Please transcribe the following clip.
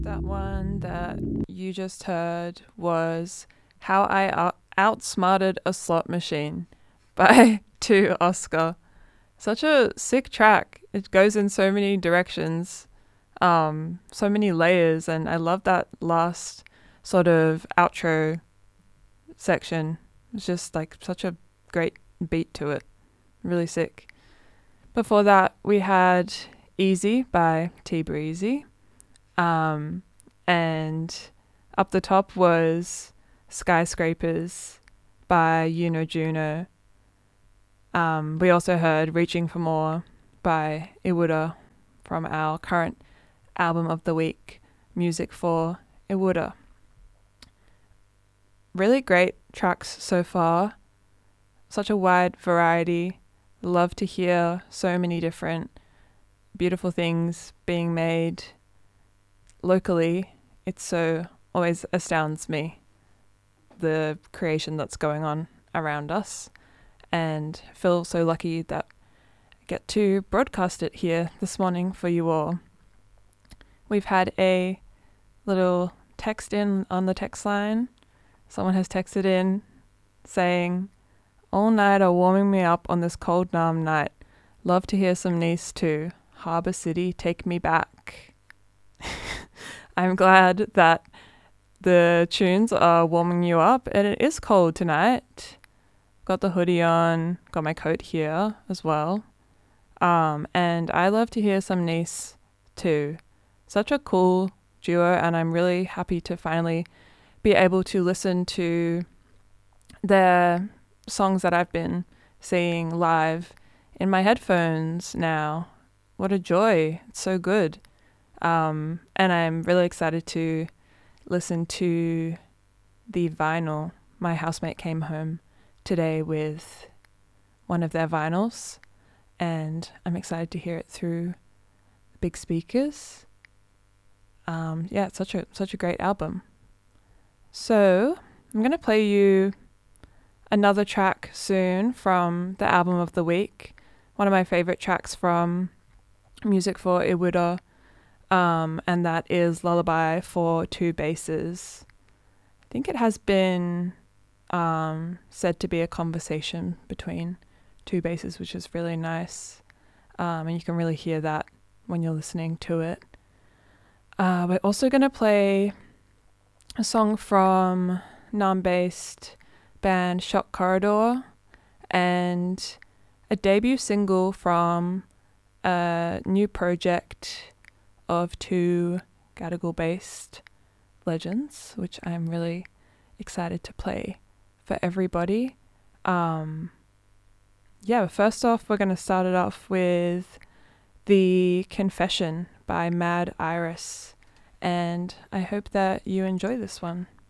That one that you just heard was How I Outsmarted a Slot Machine by 2 Oscar. Such a sick track. It goes in so many directions, so many layers, and I love that last sort of outro section. It's just like such a great beat to it. Really sick. Before that, we had Easy by T Breezy. And up the top was Skyscrapers by Yuno Juno. We also heard Reaching for More by Iwuda from our current album of the week, Music for Iwuda. Really great tracks so far. Such a wide variety. Love to hear so many different beautiful things being made locally. It so always astounds me, the creation that's going on around us, and feel so lucky that I get to broadcast it here this morning for you all. We've had a little text in on the text line. Someone has texted in saying, "All night are warming me up on this cold Nam night. Love to hear some Nice too. Harbour City, take me back." I'm glad that the tunes are warming you up, and it is cold tonight. Got the hoodie on, got my coat here as well. And I love to hear some Nice too. Such a cool duo, and I'm really happy to finally be able to listen to their songs that I've been seeing live in my headphones now. What a joy. It's so good. And I'm really excited to listen to the vinyl. My housemate came home today with one of their vinyls, and I'm excited to hear it through the big speakers. Yeah, it's such a great album. So I'm gonna play you another track soon from the album of the week. One of my favorite tracks from Music for Iwuda. And that is Lullaby for Two Basses. I think it has been said to be a conversation between two basses, which is really nice. And you can really hear that when you're listening to it. We're also going to play a song from Nam-based band Shock Corridor and a debut single from a new project of 2 Gadigal-based legends, which I'm really excited to play for everybody. First off, we're going to start it off with The Confession by Mad Iris, and I hope that you enjoy this one.